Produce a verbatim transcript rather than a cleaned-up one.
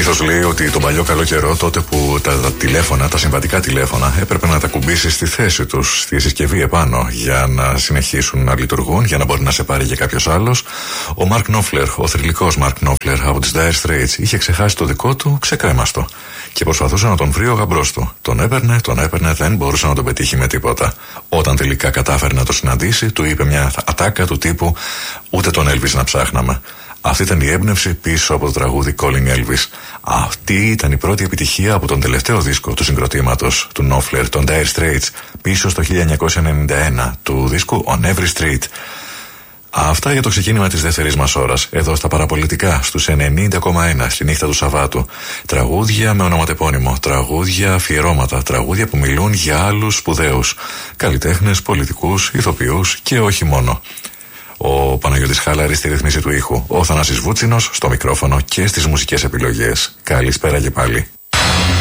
Συνήθως λέει ότι τον παλιό καλό καιρό, τότε που τα, τα τηλέφωνα, τα συμβατικά τηλέφωνα, έπρεπε να τα κουμπίσει στη θέση τους, στη συσκευή επάνω, για να συνεχίσουν να λειτουργούν, για να μπορεί να σε πάρει και κάποιος άλλος. Ο Μαρκ Νόφλερ, ο θρυλικός Μαρκ Νόφλερ από τις Dire Straits, είχε ξεχάσει το δικό του ξεκρέμαστο και προσπαθούσε να τον βρει ο γαμπρός του. Τον έπαιρνε, τον έπαιρνε, δεν μπορούσε να τον πετύχει με τίποτα. Όταν τελικά κατάφερε να το συναντήσει, του είπε μια ατάκα του τύπου «Ούτε τον Elvis να ψάχναμε». Αυτή ήταν η έμπνευση πίσω από το τραγούδι Calling Elvis. Αυτή ήταν η πρώτη επιτυχία από τον τελευταίο δίσκο του συγκροτήματος του Νόφλερ, των Dire Straits, πίσω στο χίλια εννιακόσια ενενήντα ένα, του δίσκου On Every Street. Αυτά για το ξεκίνημα της δεύτερης μας ώρας, εδώ στα παραπολιτικά, στους ενενήντα κόμμα ένα, στη νύχτα του Σαββάτου. Τραγούδια με ονοματεπώνυμο, τραγούδια αφιερώματα, τραγούδια που μιλούν για άλλους σπουδαίους καλλιτέχνες, πολιτικούς, ηθοποιούς και όχι μόνο. Ο Παναγιώτης Χάλαρης στη ρύθμιση του ήχου, ο Θανάσης Βούτσινος στο μικρόφωνο και στις μουσικές επιλογές. Καλησπέρα και πάλι.